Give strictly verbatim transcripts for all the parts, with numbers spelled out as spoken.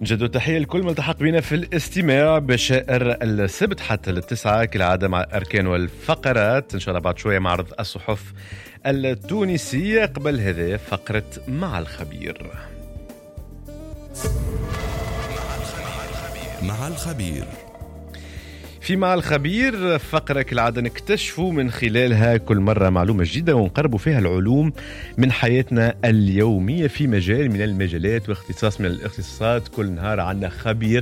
جدو تحية الكل ملتحق بنا في الاستماع بشائر السبت حتى للتسعة كالعادة مع أركان والفقرات. إن شاء الله بعد شوية معرض الصحف التونسية. قبل هذا فقرة مع الخبير. مع الخبير في مع الخبير فقرة كالعادة نكتشفوا من خلالها كل مرة معلومة جديدة ونقربوا فيها العلوم من حياتنا اليومية في مجال من المجالات واختصاص من الاختصاصات. كل نهار عنا خبير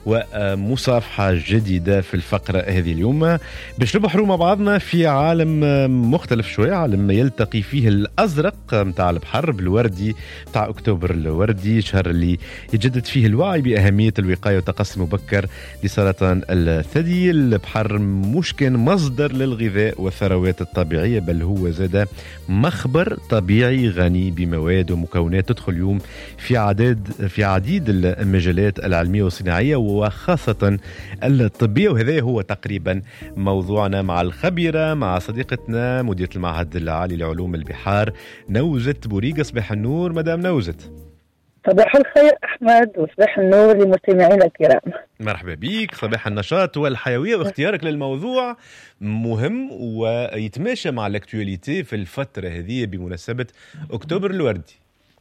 ومصافحة جديدة في الفقرة هذه اليوم باش نبحروا مع بعضنا في عالم مختلف شوية، عالم يلتقي فيه الأزرق متاع البحر بالوردي متاع أكتوبر الوردي، شهر اللي يجدد فيه الوعي بأهمية الوقاية والتقصي المبكر لسرطان الثدي. البحر مش كان مصدر للغذاء والثروات الطبيعية، بل هو زاد مخبر طبيعي غني بمواد ومكونات تدخل اليوم في عدد في عديد المجالات العلمية والصناعية وخاصة الطبية. وهذا هو تقريبا موضوعنا مع الخبيرة، مع صديقتنا مديرة المعهد العالي لعلوم البحار نوزت بوريقة. صباح النور مدام نوزت. صباح الخير أحمد وصباح النور لمستمعينا الكرام. مرحبا بيك. صباح النشاط والحيوية، واختيارك للموضوع مهم ويتماشى مع الاكتواليتي في الفترة هذه بمناسبة أكتوبر الوردي.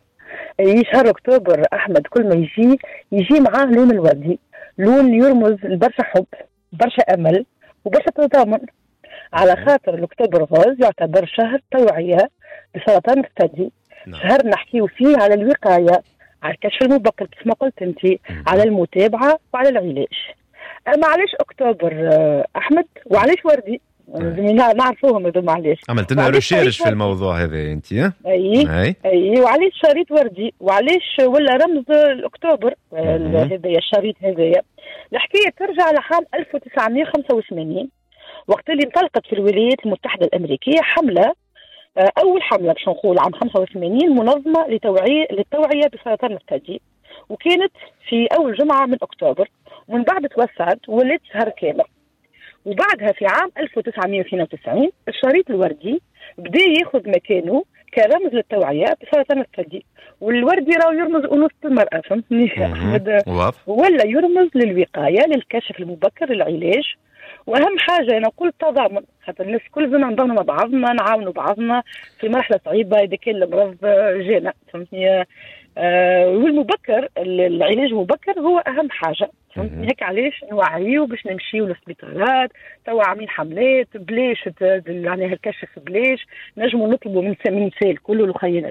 أي شهر أكتوبر أحمد كل ما يجي يجي معاه لون الوردي، لون يرمز لبرشا حب برشا أمل وبرشا تضامن، على خاطر الأكتوبر غاز يعتبر شهر توعية بسرطان الثدي. شهر نحكيه فيه على الوقاية، على الكشف المبكر كيف ما قلت انت، على المتابعة وعلى العلاج. أما علاش أكتوبر أحمد وعلاش وردي؟ نعرفوهم هذول معليش. عملت لنا ريشيرش في الموضوع هذا انت. ها اي اي, أي. وعلاش شريط وردي وعلاش ولا رمز الأكتوبر هذايا الشريط هذايا؟ الحكاية ترجع لعام ألف وتسعمائة وخمسة وثمانين وقت اللي انطلقت في الولايات المتحدة الأمريكية حملة، أول حملة باش نقول عام خمسة وثمانين، منظمة لتوعية للتوعية بسرطان الثدي، وكانت في أول جمعة من أكتوبر، ومن بعد توسعت ولات شهر كامل. وبعدها في عام ألف وتسعمائة واثنين وتسعين الشريط الوردي بدأ ياخذ مكانه كرمز للتوعية بسرطان الثدي، والوردي راه يرمز أنوثة المرأة، فهمتني أحمد؟ ولا يرمز للوقاية، للكشف المبكر، للعلاج. واهم حاجه انا نقول التضامن، خاطر الناس كل زمان نضمنوا مع بعضنا، نعاونوا بعضنا في مرحله صعيبه اذا كان المرض جانا، فهمتني؟ آه والمبكر العلاج المبكر هو اهم حاجه، فهمتني؟ هيك علاش نوعيو باش نمشيو للسبيطارات، توا عاملين حملات بلاش يعني هالكشف بلاش، نجموا نطلبوا من النساء الكل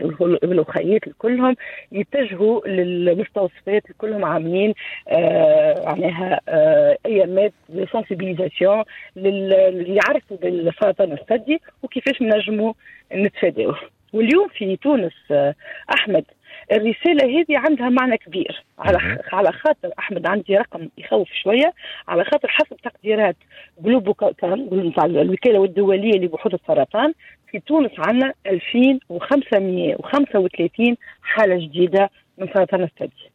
والوخيات الكلهم يتجهوا للمستوصفات الكلهم عاملين آه معناها آه ايامات سنسيبيليزاسيون اللي يعرفوا بالسرطان الثدي وكيفاش نجموا نتفاداوه. واليوم في تونس آه احمد الرسالة هذه عندها معنى كبير، على على خاطر أحمد عندي رقم يخوف شوية، على خاطر حسب تقديرات جلوبوكان نتاع الوكالة الدولية لبحوث السرطان في تونس عندنا ألفين وخمسمائة وخمسة وثلاثين حالة جديدة من سرطان الثدي.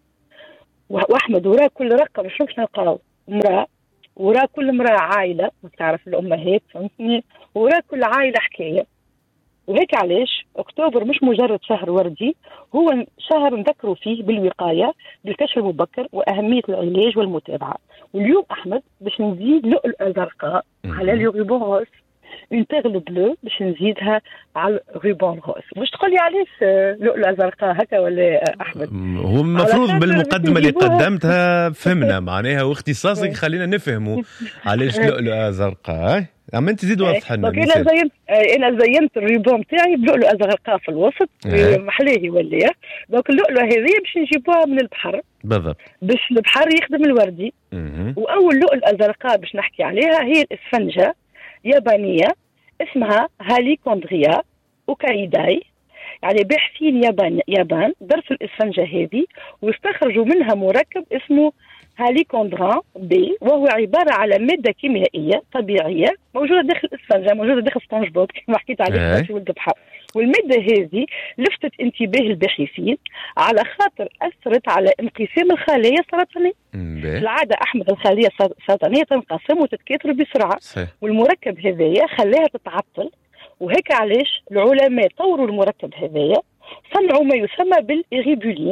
وأحمد وراء كل رقم شو باش نلقاو امرأة، وراء كل امرأة عائلة، تعرف الأمهات، فهمتني؟ وراء كل عائلة حكاية. وهيك علاش أكتوبر مش مجرد شهر وردي، هو شهر نذكروا فيه بالوقاية، بالكشف المبكر وأهمية العلاج والمتابعة. واليوم أحمد باش نزيد لؤلؤة زرقاء على الريبون روز، اون بيرل بلو باش نزيدها على الريبون روز. مش تقولي علاش لؤلؤة زرقاء هكا ولا أحمد؟ هو المفروض بالمقدمة اللي قدمتها فهمنا معناها، واختصاصك خلينا نفهموا علاش لؤلؤة زرقاء. اما انت زيد وضح لنا. انا زينت انا زينت الريبون تاعي بلؤلؤه زرقاء في الوسط محلاه يولي. دونك اللؤلؤه هذه باش نجيبوها من البحر بالضبط، باش البحر يخدم الوردي. مم. واول لؤلؤه زرقاء باش نحكي عليها هي الاسفنجه يابانيه اسمها هاليكوندريا اوكايداي، يعني باحثين يابان يابان درسوا الاسفنجه هذه واستخرجوا منها مركب اسمه هاليكوندران بي، وهو عبارة على مادة كيميائية طبيعية موجودة داخل الإسفنجة، موجودة داخل سبونج بوب كما حكيت عليك في ولد بحر. والمادة هذه لفتت انتباه الباحثين على خاطر أثرت على انقسام الخلايا السرطانية. في العادة أحمد الخلايا السرطانية تنقسم وتتكاثر بسرعة، والمركب هذايا خلاها تتعطل، وهيك علاش العلماء طوروا المركب هذايا، صنعوا ما يسمى بالإيريبولين،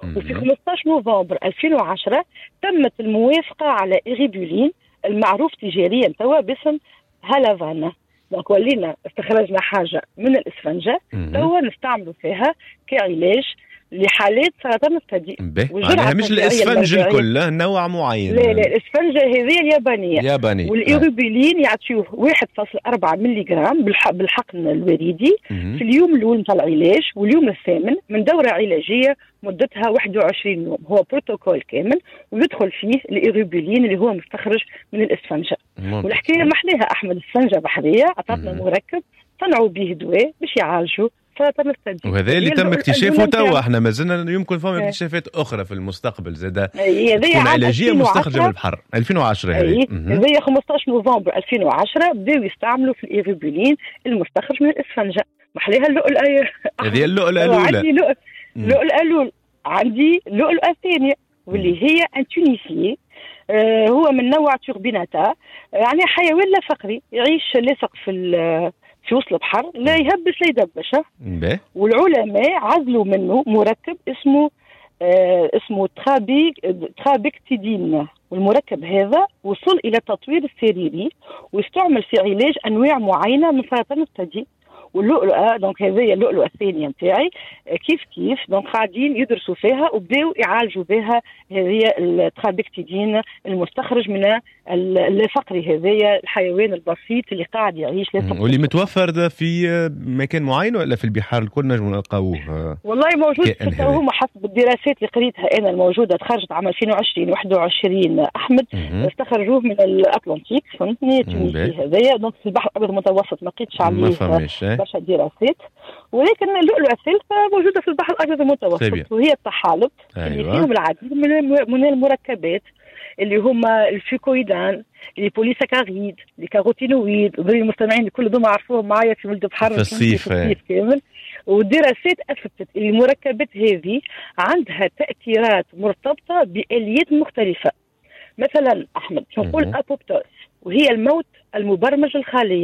وفي خمسطاش نوفمبر ألفين وعشرة تمت الموافقة على إيريبولين المعروف تجاريا توا باسم هالافانا. دونك ولينا استخرجنا حاجة من الإسفنجة توا نستعملوا فيها كعلاج لحالات سرطان الثدي. معناها مش الاسفنج الكل، نوع معين. لا لا الاسفنجة هذه اليابانية. ياباني. والإيروبيلين آه. يعطيوه واحد فاصلة أربعة ملي جرام بالحقن الوريدي في اليوم الأول نتاع العلاج واليوم الثامن من دورة علاجية مدتها واحد وعشرين يوم. هو بروتوكول كامل ويدخل فيه الإيروبيلين اللي هو مستخرج من الاسفنجة. والحكاية محليها أحمد، الاسفنجة بحرية عطاتنا مركب صنعوا به دواء باش يعالجوا سرطان الثدي، وهذا اللي تم اكتشافه توا. احنا ما زلنا يمكن فما اكتشافات اخرى في المستقبل زاده تكون علاجيه مستخرجه من البحر. ألفين وعشرة هذه هذه خمسطاش نوفمبر ألفين وعشرة بداوا يستعملوا في الإيروبيلين المستخرج من الاسفنجه. محليها اللؤلؤه هذه اللؤلؤه الاولى. عندي اللؤلؤه الاولى، عندي اللؤلؤه الثانيه واللي هي انتونيسي. آه هو من نوع توربيناتا، يعني حيوان لا فقري يعيش لاصق في في وسط البحر، لا يهبش لا يدبش. والعلماء عزلوا منه مركب اسمه آه اسمه ترابي ترابيكتيدين، والمركب هذا وصل الى التطوير السريري ويستعمل في علاج انواع معينه من سرطان الثدي. واللؤلؤه دونك هذه اللؤلؤه الثانيه نتاعي كيف كيف دونك قاعدين يدرسوا فيها وبداوا يعالجوا بها هذه الترابيكتيدين المستخرج من الفقري، هذايا الحيوان البسيط اللي قاعد يعيش واللي متوفر في مكان معين ولا في البحار الكل نجم نلقاوه؟ والله موجود هما حسب الدراسات اللي قريتها انا الموجوده تخرجت عام ألفين وعشرين واحد وعشرين احمد م- استخرجوه من الاطلنطيك فهمتني تونسي هذايا دونك في البحر الابيض المتوسط ما لقيتش عليه برشا دراسات، ولكن اللؤلؤه الثالثه موجوده في البحر الابيض المتوسط طيب. وهي الطحالب. أيوة. اللي فيهم العديد من المركبات اللي هما الفيكويدان، اللي بوليساكاريد، اللي كاروتينويد، وذي المستمعين الكل دوما عرفوهم معايا في ولد بحر في الصيف, في الصيف كامل. والدراسات اثبتت ان المركبات هذه عندها تاثيرات مرتبطه باليات مختلفه. مثلا احمد نقول ابوبتوس وهي الموت المبرمج الخاليه.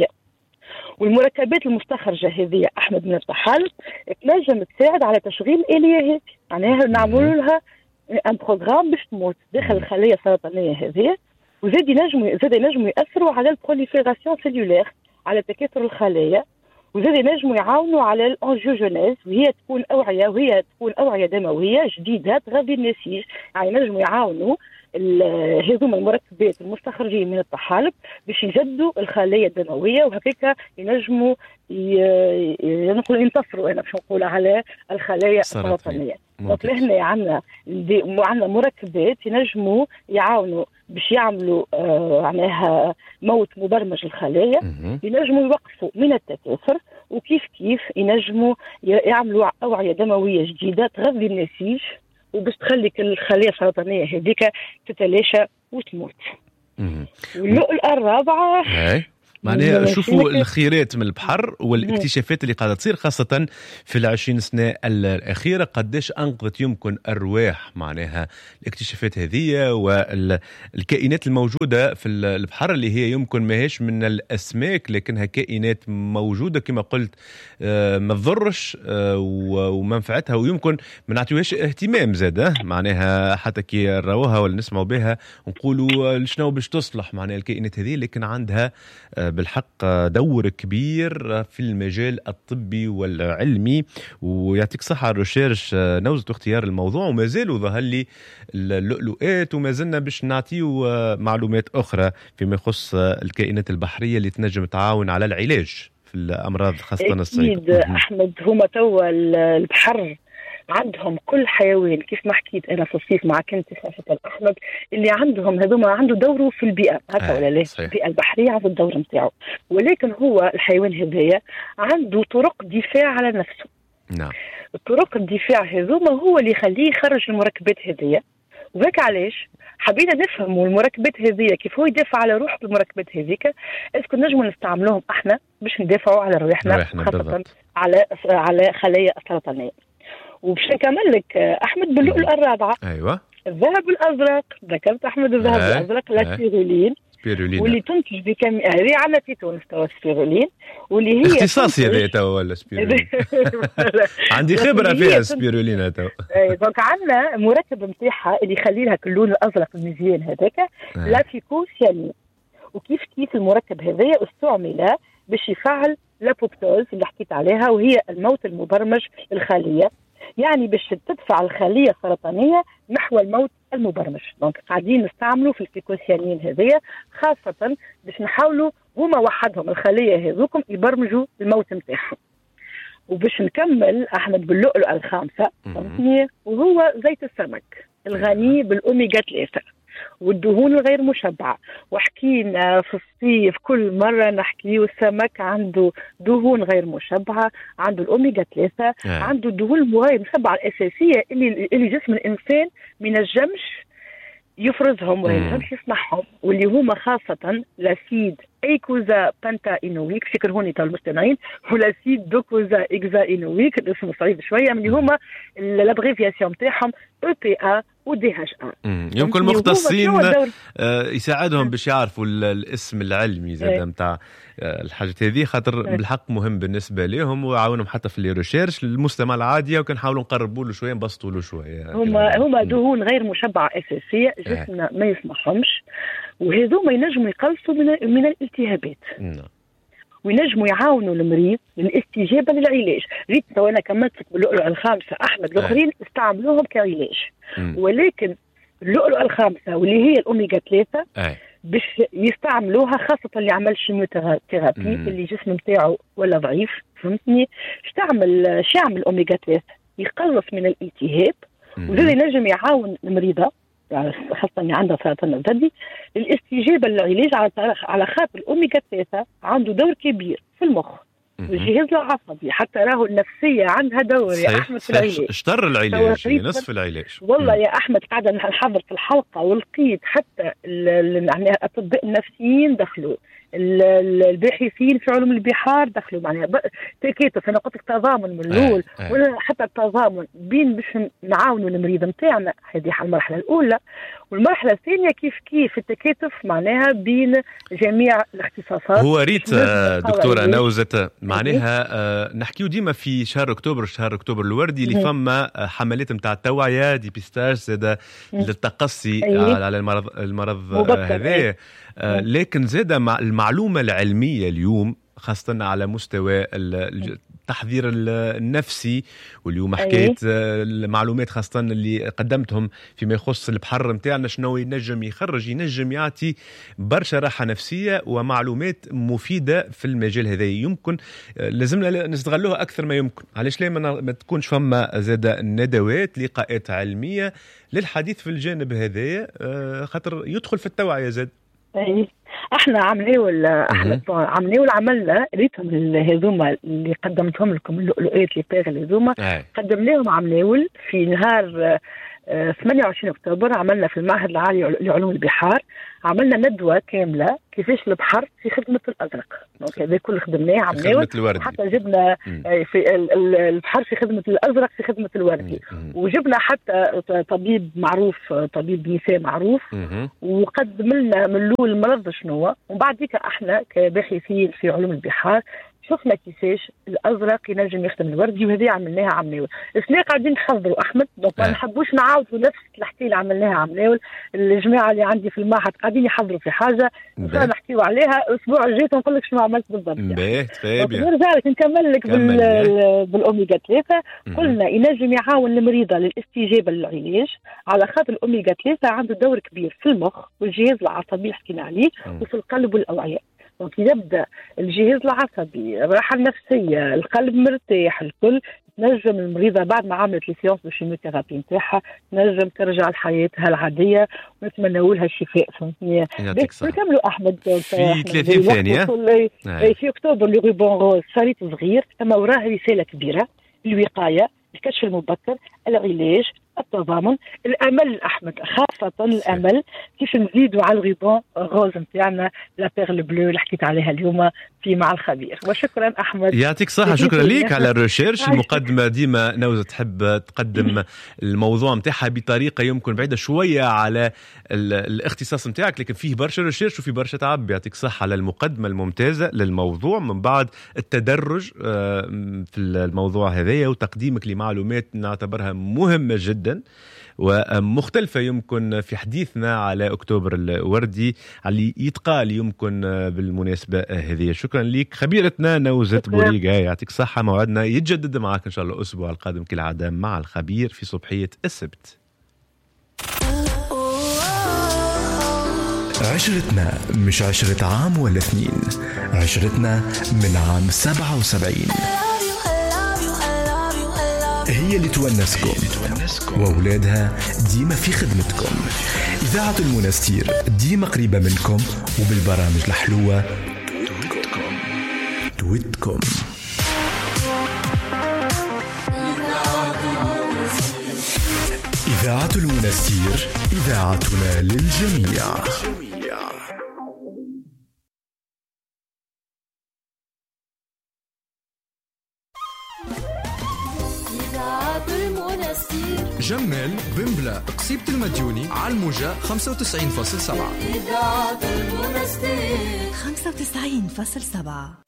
والمركبات المستخرجه هذه احمد من الطحالب تنجم تساعد على تشغيل الاليه هذه، معناها نعملوا لها ان بروغرام باش تموت داخل الخليه السرطانيه هذه. وزاد ينجموا زاد ينجموا ياثروا على البروليفيراسيون سيلولير، على تكاثر الخلايا. وزاد ينجموا يعاونوا على الانجيوجينيز وهي تكون اوعيه وهي تكون اوعيه دمويه جديده تغذي النسيج، يعني ينجموا يعاونوا هذوما المركبات المستخرجين من الطحالب باش يجدوا الخلايا الدمويه، وهكذا ينجموا نقول ينتصروا انا باش نقول على الخلايا السرطانيه. دونك هنا عندنا عندنا مركبات ينجموا يعاونوا باش يعملوا معناها آه موت مبرمج الخلايا، ينجموا يوقفوا من التكاثر، وكيف كيف ينجموا يعملوا اوعيه دمويه جديده تغذي النسيج وباش تخلي الخليه السرطانيه هذيك تتلاشى وتموت. واللؤلؤه الرابعه معناها شوفوا الخيرات من البحر والاكتشافات اللي قاعدة تصير خاصة في العشرين سنة الأخيرة، قديش أنقذت يمكن أرواح معناها الاكتشافات هذه والكائنات الموجودة في البحر اللي هي يمكن ما هيش من الأسماك لكنها كائنات موجودة كما قلت ما تضرش ومنفعتها ويمكن ما نعطيوهاش اهتمام زادة معناها حتى كي نراوها ولا نسمعوا بها ونقولوا شنو باش تصلح معناها الكائنات هذه، لكن عندها بالحق دور كبير في المجال الطبي والعلمي. ويعطيك صحة الريشيرش نوزت اختيار الموضوع، وما زالوا ظهر لي اللؤلؤات وما زلنا باش نعطيو معلومات أخرى فيما يخص الكائنات البحرية اللي تنجم تعاون على العلاج في الأمراض خاصة الصيد. أكيد أحمد هما توا البحر عندهم كل حيوان كيف ما حكيت انا في الصيف مع كنتي خاصه احمد اللي عندهم هذوما عنده دوره في البيئه هكا ولا لا؟ البيئه البحريه عنده الدور نتاعو، ولكن هو الحيوان هذايا عنده طرق دفاع على نفسه. نعم. الطرق الدفاع هذوما هو اللي يخليه يخرج المركبات هذيا، وهيك علاش حبينا نفهموا المركبات هذيا كيف هو يدافع على روحه بالمركبات هذيك، اسكو نجموا نستعملوهم احنا باش ندافعوا على روحنا خاصه على على خلايا السرطانيه. وباش نكمل لك احمد باللؤلؤه الرابعه. ايوه. الذهب الازرق، ذكرت احمد الذهب أه. الازرق لاتيرولين سبيرولين واللي تنتج بكم هذه عندنا في تونس توا سبيرولين، واللي هي اختصاصي هذا توا ولا سبيرولين عندي خبره فيها سبيرولين توا. دونك عندنا مركب نتاعها اللي يخلي لها اللون الازرق المزيان هذاك آه. لافيكوسيانين. وكيف كيف المركب هذايا استعمل باش يفعل لابوبتوز اللي حكيت عليها، وهي الموت المبرمج للخليه، يعني باش تدفع الخليه السرطانيه نحو الموت المبرمج. دونك قاعدين نستعملوا في الفيكوسيانين هذيا خاصه باش نحاولوا هما وحدهم الخليه هذوكم يبرمجوا الموت نتاعهم. وباش نكمل احمد باللؤلؤه الخامسه وهو زيت السمك الغني بالاوميغا ثلاثة والدهون الغير مشبعة. وحكينا في الصيف كل مرة نحكي والسمك عنده دهون غير مشبعة، عنده الأوميغا ثلاثة، آه. عنده الدهون الغير مشبعة الأساسية اللي, اللي جسم الإنسان من الجمش يفرزهم وينجمش يصنعهم، واللي هما خاصة لاسيد ايكوزا بانتا انويك، شكر هوني تاع المستمعين، ولاسيد دوكوزا اكزا انويك، الاسم صعيب شوية، اللي هما الابريفياسيون تاعهم او بي ا ودي هاش ا. يمكن المختصين آه يساعدهم باش يعرفوا الاسم العلمي زاد نتاع الحاجات هذه، خاطر بالحق مهم بالنسبه لهم ويعاونهم حتى في لي ريشيرش المستمع العاديه، وكنحاولوا نقربوا له شويه نبسطوا له شويه. هما هما دهون غير مشبعه اساسيه جسمنا ما يسمحهمش، وهذوما ينجموا يقلصوا من من الالتهابات. نعم. وينجموا يعاونوا المريض للاستجابه للعلاج. ريت تو انا كملت باللؤلؤه الخامسه احمد، الاخرين استعملوهم كعلاج، ولكن اللؤلؤه الخامسه واللي هي الاوميغا ثلاثة باش يستعملوها خاصه اللي عمل شيميوثيرابي اللي الجسم نتاعو ولا ضعيف، فهمتني؟ تعمل شعم الاوميغا ثلاثة يقلص من الالتهاب، وهذا ينجم يعاون المريضه يعني خاصة اللي عندها سرطان الثدي الاستجابة للعلاج، على على خاطر الأوميغا ثلاثة عنده دور كبير في المخ والجهاز العصبي، حتى راهو النفسية عندها دور يا أحمد في العلاج. اشتر العلاج نصف العلاج والله يا أحمد. قاعدة نحضر في الحلقة ولقيت حتى الأطباء النفسيين دخلوا، الباحثين في علوم البحار دخلوا، معناها تكاتف. انا قلت لك تضامن من الاول ولا حتى التضامن بين باش نعاونوا المريض نتاعنا، هذه المرحله الاولى. والمرحله الثانيه كيف كيف التكاتف معناها بين جميع الاختصاصات. هو ريت دكتوره نوزة معناها آه نحكيو ديما في شهر اكتوبر، شهر اكتوبر الوردي اللي فما حملات نتاع التوعيه ديبيستاج زاد للتقصي أيه. على المرض المرض هذا. آه لكن زاد مع المعلومة العلمية اليوم خاصة على مستوى التحضير النفسي، واليوم حكيت المعلومات خاصة اللي قدمتهم فيما يخص البحر متاعنا شنو ينجم يخرج، ينجم يعطي برشا راحة نفسية ومعلومات مفيدة في المجال هذا. يمكن لازمنا نستغلوها أكثر ما يمكن. علاش لا ما تكونش فما زاد ندوات لقاءات علمية للحديث في الجانب هذا، خاطر يدخل في التوعية زاد. ايه احنا عملوا احنا عملوا عملنا ريتهم هذوما اللي قدمتهم لكم اللؤلؤات اللي باغي هذوما قدمناهم عملوا في نهار ثمانية وعشرين أكتوبر. عملنا في المعهد العالي لعلوم البحار عملنا ندوة كاملة كيفاش البحر في خدمة الأزرق. دونك هذا كل خدمناه عملناه، حتى جبنا في البحر في خدمة الأزرق في خدمة الوردي، وجبنا حتى طبيب معروف، طبيب نساء معروف، وقدم لنا من الأول المرض شنو، ومن بعد ذيك احنا كباحثين في علوم البحار شفنا كيفاش الازرق ينجم يخدم الوردي، وهذه عملناها عمناول. اثنين قاعدين نحضروا احمد، دونك ما نحبوش نعاودوا نفس الحكايه اللي عملناها عمناول. الجماعه اللي عندي في المعهد قاعدين يحضروا في حاجه نحكيوا عليها الاسبوع الجاي ونقول لك شنو عملت بالضبط. باهي نرجع لك نكمل لك بال... بالاوميغا ثلاثة. قلنا ينجم يعاون المريضه للاستجابه للعلاج على خاطر الاوميغا ثلاثة عنده دور كبير في المخ والجهاز العصبي اللي حكينا عليه وفي القلب والاوعيه. دونك يبدا الجهاز العصبي، الراحه النفسيه، القلب مرتاح، الكل تنجم المريضه بعد ما عملت لي سيونس بالشيميوثيرابي نتاعها تنجم ترجع لحياتها العاديه، ونتمنوا لها الشفاء. فهمتني؟ نكملوا احمد في ثلاثين ثانيه في اكتوبر لي ريبون روز شريط صغير اما وراه رساله كبيره: الوقايه، الكشف المبكر، العلاج، التضامن، الامل احمد، خاصه الامل كيف نزيدوا على الغيبون غوز نتاعنا لا بيرل بلو اللي حكيت عليها اليوم في مع الخبير. وشكرا أحمد. يعطيك صحة. شكرا ليك على الريشيرش. المقدمة ديما نوزة تحب تقدم الموضوع متاعها بطريقة يمكن بعيدة شوية على الاختصاص متاعك، لكن فيه برشا ريشيرش وفيه برشا تعب. يعطيك صحة على المقدمة الممتازة للموضوع، من بعد التدرج في الموضوع هذايا وتقديمك لمعلومات نعتبرها مهمة جدا ومختلفة يمكن في حديثنا على أكتوبر الوردي اللي يتقال يمكن بالمناسبة هذه. شكرا لك خبيرتنا نوزة بوريقة. يعطيك صحة. موعدنا يتجدد معك إن شاء الله الأسبوع القادم كالعادة مع الخبير في صبحية السبت. عشرتنا مش عشرة عام ولا اثنين، عشرتنا من عام سبعة وسبعين هي اللي تونسكم وأولادها ديما في خدمتكم. إذاعة المنستير ديما قريبة منكم وبالبرامج الحلوة تويتكم. إذاعة المنستير إذاعتنا للجميع. جمال بمبلا قصيبة المديوني على الموجة خمسة وتسعين فاصلة سبعة. إذاعة المنستير خمسة وتسعين فاصلة سبعة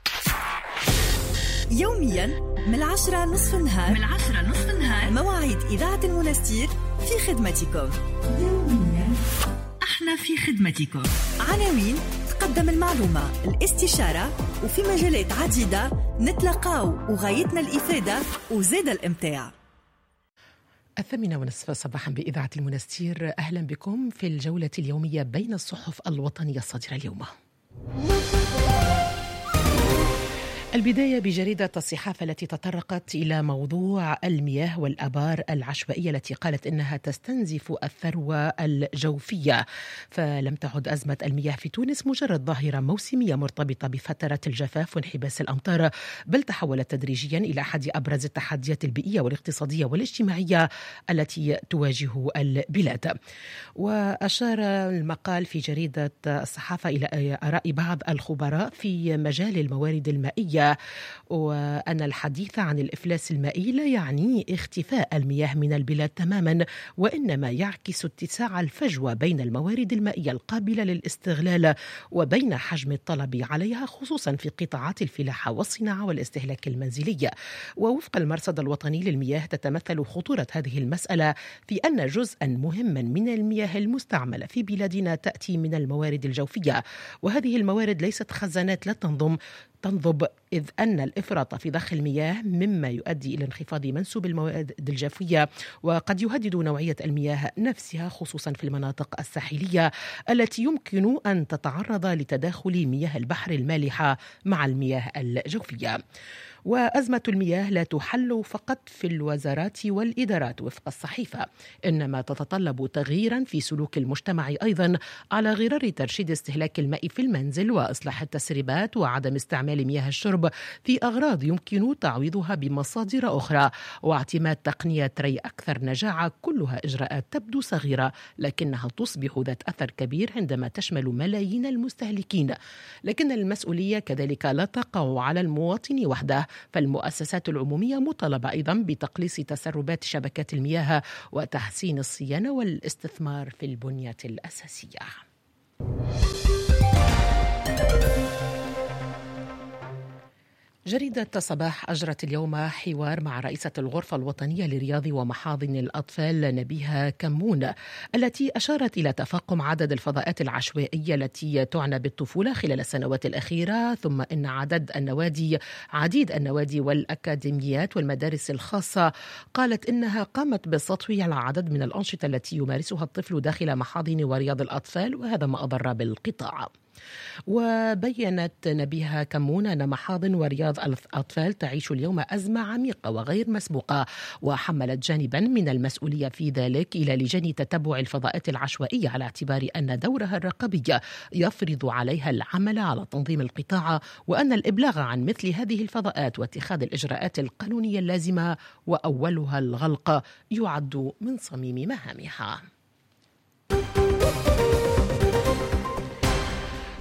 يوميا من العشرة نصف النهار من العشرة نصف النهار مواعيد إذاعة المنستير في خدمتكم. يوميا احنا في خدمتكم. عناوين تقدم المعلومة، الاستشارة، وفي مجالات عديدة نتلقاو وغايتنا الإفادة وزاد الإمتاع. الثامنة ونصف صباحا بإذاعة المنستير. أهلا بكم في الجولة اليومية بين الصحف الوطنية الصادرة اليوم. البداية بجريدة الصحافة التي تطرقت إلى موضوع المياه والآبار العشوائية التي قالت إنها تستنزف الثروة الجوفية، فلم تعد أزمة المياه في تونس مجرد ظاهرة موسمية مرتبطة بفترة الجفاف وانحباس الأمطار، بل تحولت تدريجيا إلى أحد أبرز التحديات البيئية والاقتصادية والاجتماعية التي تواجه البلاد. وأشار المقال في جريدة الصحافة إلى آراء بعض الخبراء في مجال الموارد المائية، وأن الحديث عن الإفلاس المائي لا يعني اختفاء المياه من البلاد تماما، وإنما يعكس اتساع الفجوة بين الموارد المائية القابلة للاستغلال وبين حجم الطلب عليها، خصوصا في قطاعات الفلاحة والصناعة والاستهلاك المنزلي. ووفق المرصد الوطني للمياه تتمثل خطورة هذه المسألة في أن جزءا مهما من المياه المستعملة في بلادنا تأتي من الموارد الجوفية، وهذه الموارد ليست خزانات لا تنظم تنضب، إذ أن الإفراط في ضخ المياه مما يؤدي إلى انخفاض منسوب المواد الجوفية، وقد يهدد نوعية المياه نفسها خصوصا في المناطق الساحلية التي يمكن أن تتعرض لتداخل مياه البحر المالحة مع المياه الجوفية. وأزمة المياه لا تحل فقط في الوزارات والإدارات وفق الصحيفة، إنما تتطلب تغييرا في سلوك المجتمع أيضا، على غرار ترشيد استهلاك الماء في المنزل وإصلاح التسريبات وعدم استعمال مياه الشرب في أغراض يمكن تعويضها بمصادر أخرى، واعتماد تقنية ري أكثر نجاعة. كلها إجراءات تبدو صغيرة لكنها تصبح ذات أثر كبير عندما تشمل ملايين المستهلكين. لكن المسؤولية كذلك لا تقع على المواطن وحده، فالمؤسسات العمومية مطالبة أيضا بتقليص تسربات شبكات المياه وتحسين الصيانة والاستثمار في البنية الأساسية. جريدة صباح أجرت اليوم حوار مع رئيسة الغرفة الوطنية لرياض ومحاضن الأطفال نبيهة كمون، التي أشارت إلى تفاقم عدد الفضاءات العشوائية التي تعنى بالطفولة خلال السنوات الأخيرة، ثم إن عدد النوادي عديد النوادي والأكاديميات والمدارس الخاصة قالت إنها قامت بالسطو على عدد من الأنشطة التي يمارسها الطفل داخل محاضن ورياض الأطفال، وهذا ما أضر بالقطاع. وبيّنت نبيهة كمون أن محاضن ورياض الأطفال تعيش اليوم أزمة عميقة وغير مسبوقة، وحملت جانبا من المسؤولية في ذلك إلى لجان تتبع الفضاءات العشوائية، على اعتبار أن دورها الرقابي يفرض عليها العمل على تنظيم القطاع، وأن الإبلاغ عن مثل هذه الفضاءات واتخاذ الإجراءات القانونية اللازمة وأولها الغلق يعد من صميم مهامها.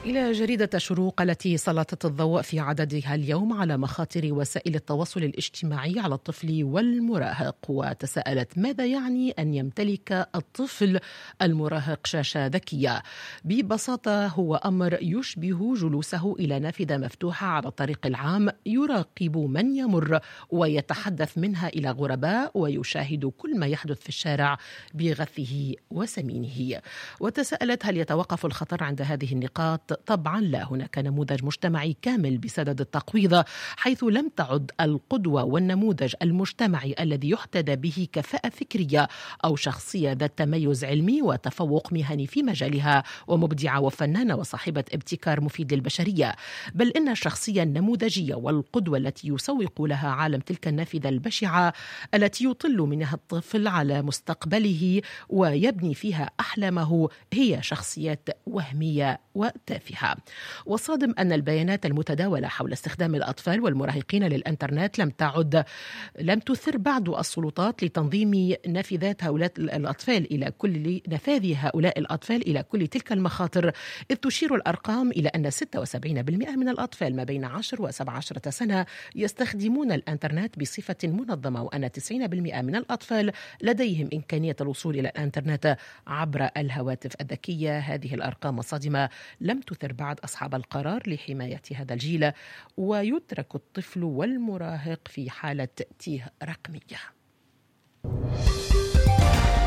إلى جريدة الشروق التي سلطت الضوء في عددها اليوم على مخاطر وسائل التواصل الاجتماعي على الطفل والمراهق، وتساءلت ماذا يعني أن يمتلك الطفل المراهق شاشة ذكية؟ ببساطة هو أمر يشبه جلوسه إلى نافذة مفتوحة على الطريق العام يراقب من يمر ويتحدث منها إلى غرباء ويشاهد كل ما يحدث في الشارع بغثه وسمينه. وتساءلت هل يتوقف الخطر عند هذه النقاط؟ طبعا لا، هناك نموذج مجتمعي كامل بسدد التقويض، حيث لم تعد القدوة والنموذج المجتمعي الذي يحتذى به كفاءة فكرية أو شخصية ذات تميز علمي وتفوق مهني في مجالها ومبدعة وفنانة وصاحبة ابتكار مفيد للبشرية، بل إن الشخصية النموذجية والقدوة التي يسوق لها عالم تلك النافذة البشعة التي يطل منها الطفل على مستقبله ويبني فيها أحلامه هي شخصيات وهمية وتافهة. وصادم أن البيانات المتداولة حول استخدام الأطفال والمراهقين للإنترنت لم تعد لم تثر بعد السلطات لتنظيم نافذات هؤلاء الأطفال إلى كل نفاذ هؤلاء الأطفال إلى كل تلك المخاطر، إذ تشير الأرقام إلى أن ستة وسبعين بالمئة من الأطفال ما بين عشر وسبع عشرة سنة يستخدمون الإنترنت بصفة منظمة، وأن تسعين بالمئة من الأطفال لديهم إمكانية الوصول إلى الإنترنت عبر الهواتف الذكية. هذه الأرقام الصادمة لم تثر بعد أصحاب القرار لحماية هذا الجيل، ويترك الطفل والمراهق في حالة تيه رقمية.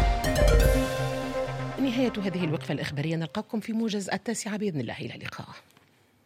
نهاية هذه الوقفة الإخبارية، نلقاكم في موجز التاسعة بإذن الله، إلى اللقاء.